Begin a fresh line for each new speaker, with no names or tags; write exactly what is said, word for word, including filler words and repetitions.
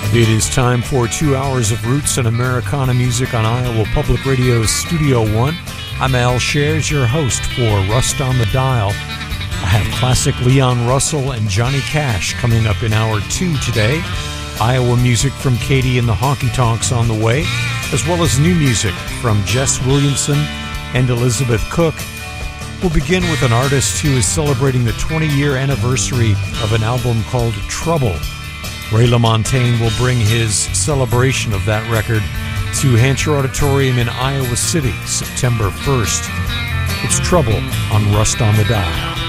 It is time for two hours of roots and Americana music on Iowa Public Radio's Studio One. I'm Al Shares, your host for Rust on the Dial. I have classic Leon Russell and Johnny Cash coming up in hour two today. Iowa music from Katie and the Honky Tonks on the way, as well as new music from Jess Williamson and Elizabeth Cook. We'll begin with an artist who is celebrating the twenty-year anniversary of an album called Trouble. Ray LaMontagne will bring his celebration of that record to Hancher Auditorium in Iowa City, September first. It's Trouble on Rust on the Dial.